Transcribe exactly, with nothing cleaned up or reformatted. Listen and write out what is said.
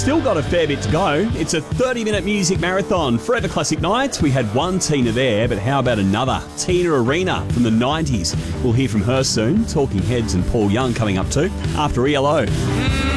still got a fair bit to go. It's a thirty-minute music marathon. Forever Classic Nights, we had one Tina there, but how about another? Tina Arena from the nineties. We'll hear from her soon. Talking Heads and Paul Young coming up too, after E L O.